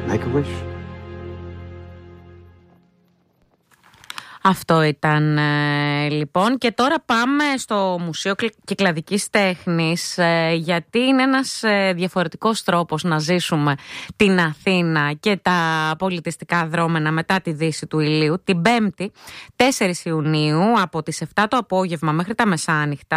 Make a wish. Αυτό ήταν λοιπόν. Και τώρα πάμε στο Μουσείο Κυκλαδικής Τέχνης, γιατί είναι ένας διαφορετικός τρόπος να ζήσουμε την Αθήνα και τα πολιτιστικά δρόμενα μετά τη δύση του ηλίου. Την 5η 4 Ιουνίου από τις 7 το απόγευμα μέχρι τα μεσάνυχτα